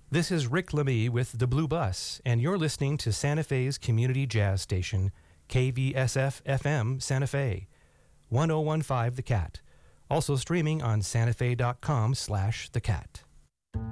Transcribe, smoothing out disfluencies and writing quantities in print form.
This is Rick Lamy with The Blue Bus, and you're listening to Santa Fe's community jazz station, KVSF-FM Santa Fe, 1015 The Cat. Also streaming on santafe.com/thecat.